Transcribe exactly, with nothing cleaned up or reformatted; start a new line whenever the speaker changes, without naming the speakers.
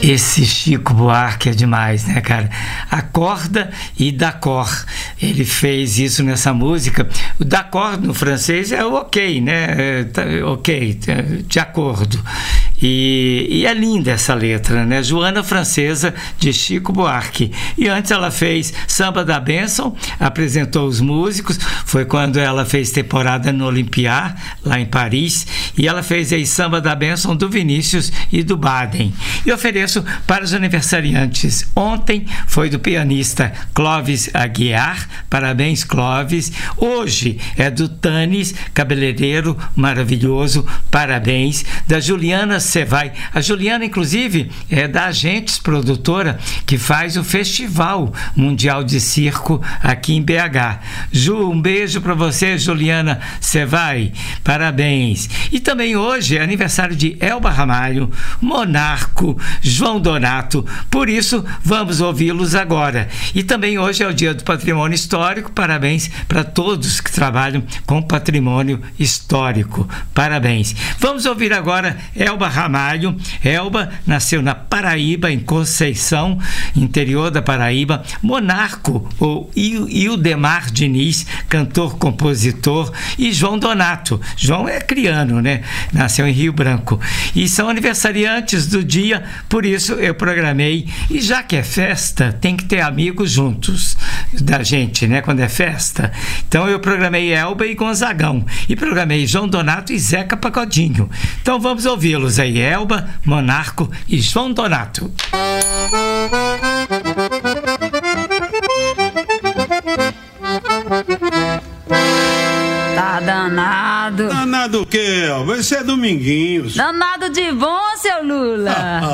Esse Chico Buarque é demais, né, cara? Acorda e d'accord. Ele fez isso nessa música. O d'accord no francês é o ok, né? É, tá, ok, de acordo. E, e é linda essa letra, né? Joana Francesa, de Chico Buarque. E antes ela fez Samba da Bênção, apresentou os músicos. Foi quando ela fez temporada no Olympia, lá em Paris. E ela fez aí Samba da Bênção do Vinícius e do Baden. E ofereço para os aniversariantes. Ontem foi do pianista Clóvis Aguiar. Parabéns, Clóvis. Hoje é do Tanis, cabeleireiro maravilhoso. Parabéns. Da Juliana Cevai. A Juliana, inclusive, é da Agentes Produtora, que faz o Festival Mundial de Circo aqui em B H. Ju, um beijo para você, Juliana Cevai. Parabéns. E também hoje é aniversário de Elba Ramalho, Monarco, João Donato. Por isso, vamos ouvi-los agora. E também hoje é o Dia do Patrimônio Histórico. Parabéns para todos que trabalham com patrimônio histórico. Parabéns. Vamos ouvir agora Elba Ramalho. Elba nasceu na Paraíba, em Conceição, interior da Paraíba. Monarco, ou Ildemar Diniz, cantor, compositor, e João Donato. João é criano, né? Nasceu em Rio Branco. E são aniversariantes do dia, por isso eu programei. E já que é festa, tem que ter amigos juntos da gente, né? Quando é festa. Então eu programei Elba e Gonzagão. E programei João Donato e Zeca Pagodinho. Então vamos ouvi-los aí. Elba, Monarco e João Donato.
Tá danado.
Danado o quê, Elba? Esse é Dominguinhos.
Danado de bom, seu Lula.